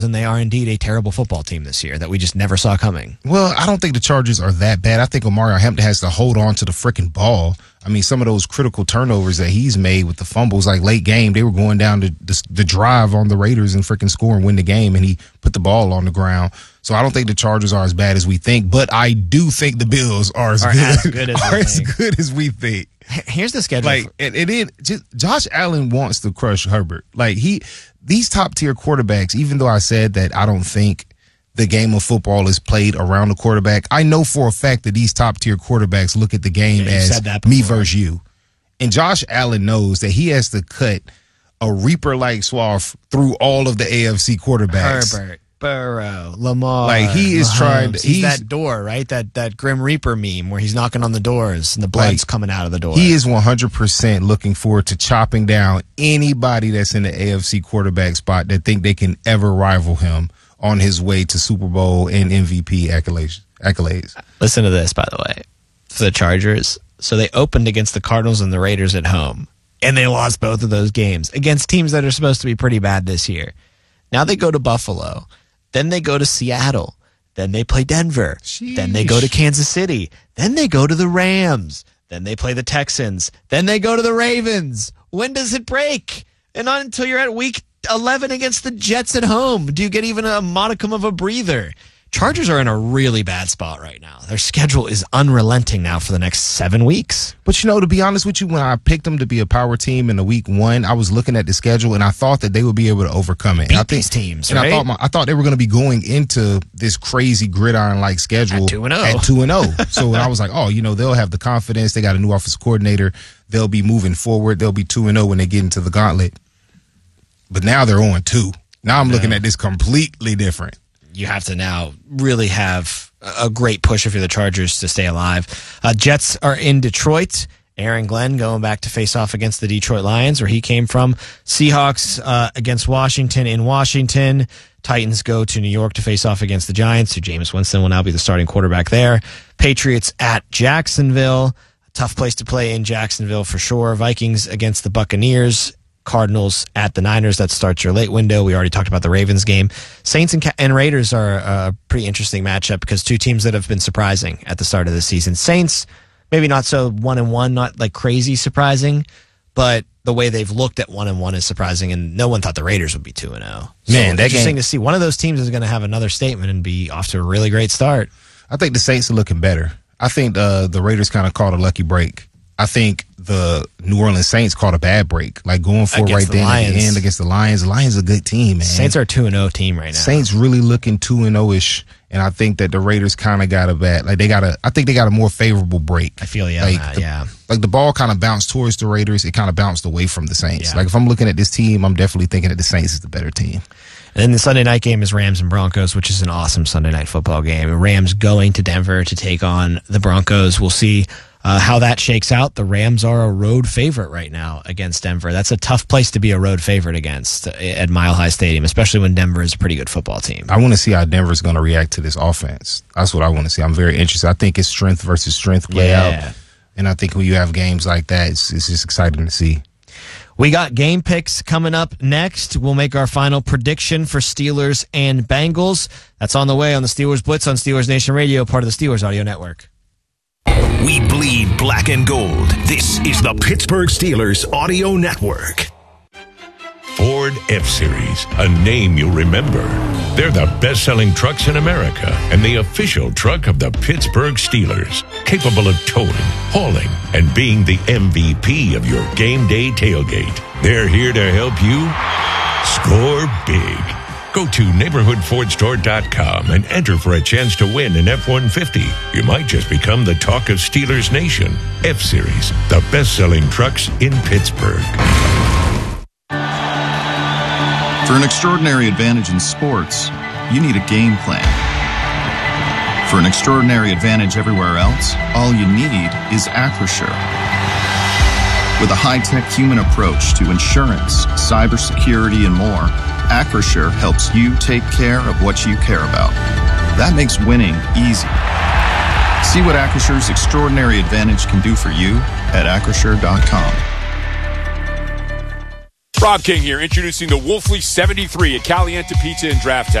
and they are indeed a terrible football team this year that we just never saw coming. Well, I don't think the Chargers are that bad. I think Omari Hampton has to hold on to the freaking ball. I mean, some of those critical turnovers that he's made with the fumbles, like late game, they were going down to the drive on the Raiders and freaking score and win the game, and he put the ball on the ground. So I don't think the Chargers are as bad as we think, but I do think the Bills are as good as we think. Here's the schedule. Like, Josh Allen wants to crush Herbert. Like, these top tier quarterbacks, even though I said that I don't think the game of football is played around the quarterback, I know for a fact that these top tier quarterbacks look at the game as me versus you. And Josh Allen knows that he has to cut a Reaper like swath through all of the AFC quarterbacks. Herbert, Burrow, Lamar. Like, he is trying to. He's that door, right? That Grim Reaper meme where he's knocking on the doors and the blood's coming out of the door. He is 100% looking forward to chopping down anybody that's in the AFC quarterback spot that think they can ever rival him on his way to Super Bowl and MVP accolades. Listen to this, by the way, for the Chargers. So they opened against the Cardinals and the Raiders at home, and they lost both of those games against teams that are supposed to be pretty bad this year. Now they go to Buffalo. Then they go to Seattle. Then they play Denver. Sheesh. Then they go to Kansas City. Then they go to the Rams. Then they play the Texans. Then they go to the Ravens. When does it break? And not until you're at week 11 against the Jets at home do you get even a modicum of a breather. Chargers are in a really bad spot right now. Their schedule is unrelenting now for the next 7 weeks. But, to be honest with you, when I picked them to be a power team in the week 1, I was looking at the schedule, and I thought that they would be able to overcome it. Beat these teams, and right? I thought they were going to be going into this crazy gridiron-like schedule at 2-0. At 2-0. So I was like, they'll have the confidence. They got a new offensive coordinator. They'll be moving forward. They'll be 2-0 when they get into the gauntlet. But now they're 0-2. Now I'm looking at this completely different. You have to now really have a great push if you're the Chargers to stay alive. Jets are in Detroit. Aaron Glenn going back to face off against the Detroit Lions, where he came from. Seahawks against Washington in Washington. Titans go to New York to face off against the Giants, so Jameis Winston will now be the starting quarterback there. Patriots at Jacksonville. Tough place to play in Jacksonville for sure. Vikings against the Buccaneers. Cardinals at the Niners. That starts your late window. We already talked about the Ravens game. Saints and Raiders are a pretty interesting matchup because two teams that have been surprising at the start of the season. Saints, maybe not so 1-1, not like crazy surprising, but the way they've looked at 1-1 is surprising, and no one thought the Raiders would be 2-0. So Man, that interesting game to see. One of those teams is going to have another statement and be off to a really great start. I think the Saints are looking better. I think the Raiders kind of caught a lucky break. I think the New Orleans Saints caught a bad break, like going for it right then at the end against the Lions. The Lions are a good team, man. Saints are a 2-0 team right now. Saints really looking 2-0-ish, and I think that the Raiders kind of got a bad, I think they got a more favorable break. I feel Like the ball kind of bounced towards the Raiders, it kind of bounced away from the Saints. Yeah. Like if I'm looking at this team, I'm definitely thinking that the Saints is the better team. And then the Sunday night game is Rams and Broncos, which is an awesome Sunday night football game. Rams going to Denver to take on the Broncos. We'll see how that shakes out. The Rams are a road favorite right now against Denver. That's a tough place to be a road favorite against at Mile High Stadium, especially when Denver is a pretty good football team. I want to see how Denver's going to react to this offense. That's what I want to see. I'm very interested. I think it's strength versus strength play out. And I think when you have games like that, it's just exciting to see. We got game picks coming up next. We'll make our final prediction for Steelers and Bengals. That's on the way on the Steelers Blitz on Steelers Nation Radio, part of the Steelers Audio Network. We bleed black and gold. This is the Pittsburgh Steelers Audio Network. Ford F-Series, a name you'll remember. They're the best-selling trucks in America and the official truck of the Pittsburgh Steelers, capable of towing, hauling, and being the MVP of your game day tailgate. They're here to help you score big. Go to neighborhoodfordstore.com and enter for a chance to win an F-150. You might just become the talk of Steelers Nation. F-Series, the best-selling trucks in Pittsburgh. For an extraordinary advantage in sports, you need a game plan. For an extraordinary advantage everywhere else, all you need is Acrisure. With a high-tech human approach to insurance, cybersecurity, and more, Acrisure helps you take care of what you care about. That makes winning easy. See what Acrisure's extraordinary advantage can do for you at Acrisure.com. Rob King here, introducing the Wolfley 73 at Caliente Pizza in Draft Town.